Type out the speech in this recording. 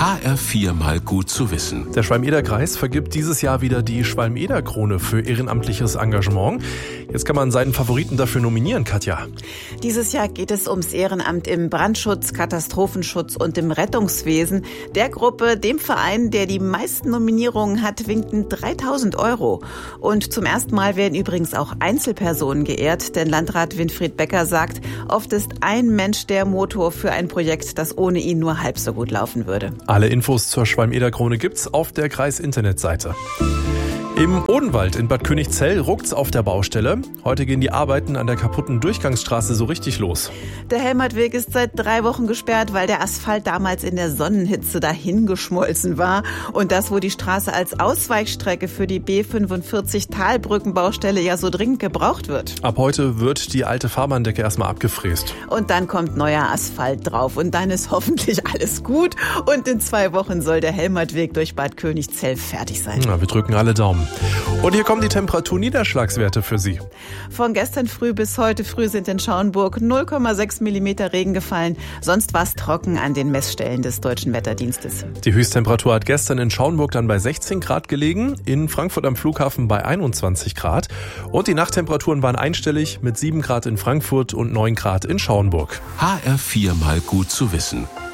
HR4 mal gut zu wissen. Der Schwalm-Eder-Kreis vergibt dieses Jahr wieder die Schwalm-Eder-Krone für ehrenamtliches Engagement. Jetzt kann man seinen Favoriten dafür nominieren, Katja. Dieses Jahr geht es ums Ehrenamt im Brandschutz, Katastrophenschutz und im Rettungswesen. Der Gruppe, dem Verein, der die meisten Nominierungen hat, winken 3.000 €. Und zum ersten Mal werden übrigens auch Einzelpersonen geehrt, denn Landrat Winfried Becker sagt, oft ist ein Mensch der Motor für ein Projekt, das ohne ihn nur halb so gut laufen würde. Alle Infos zur Schwalm-Eder-Krone gibt's auf der Kreis-Internetseite. Im Odenwald in Bad Königszell ruckt's auf der Baustelle. Heute gehen die Arbeiten an der kaputten Durchgangsstraße so richtig los. Der Helmertweg ist seit 3 Wochen gesperrt, weil der Asphalt damals in der Sonnenhitze dahingeschmolzen war. Und das, wo die Straße als Ausweichstrecke für die B45 Talbrückenbaustelle ja so dringend gebraucht wird. Ab heute wird die alte Fahrbahndecke erstmal abgefräst. Und dann kommt neuer Asphalt drauf und dann ist hoffentlich alles gut. Und in 2 Wochen soll der Helmertweg durch Bad Königszell fertig sein. Ja, wir drücken alle Daumen. Und hier kommen die Temperaturniederschlagswerte für Sie. Von gestern früh bis heute früh sind in Schauenburg 0,6 mm Regen gefallen. Sonst war es trocken an den Messstellen des Deutschen Wetterdienstes. Die Höchsttemperatur hat gestern in Schauenburg dann bei 16 Grad gelegen, in Frankfurt am Flughafen bei 21 Grad. Und die Nachttemperaturen waren einstellig mit 7 Grad in Frankfurt und 9 Grad in Schauenburg. HR4 mal gut zu wissen.